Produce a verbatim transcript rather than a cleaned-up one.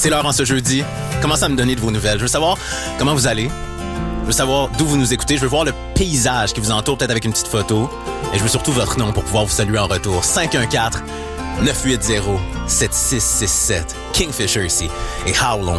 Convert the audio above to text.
C'est l'heure en ce jeudi. Commencez à me donner de vos nouvelles. Je veux savoir comment vous allez. Je veux savoir d'où vous nous écoutez. Je veux voir le paysage qui vous entoure, peut-être avec une petite photo. Et je veux surtout votre nom pour pouvoir vous saluer en retour. cinq un quatre, neuf huit zéro, sept six six sept. Kingfisher ici. Et How Long